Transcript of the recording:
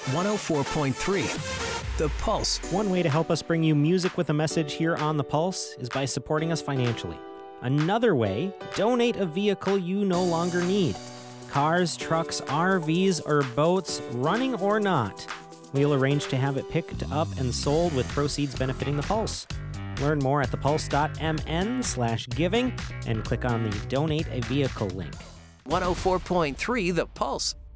104.3 The Pulse. One way to help us bring you music with a message here on The Pulse is by supporting us financially. Another way, donate a vehicle you no longer need. Cars, trucks, RVs, or boats, running or not. We'll arrange to have it picked up and sold with proceeds benefiting The Pulse. Learn more at thepulse.mn/giving and click on the Donate a Vehicle link. 104.3 The Pulse.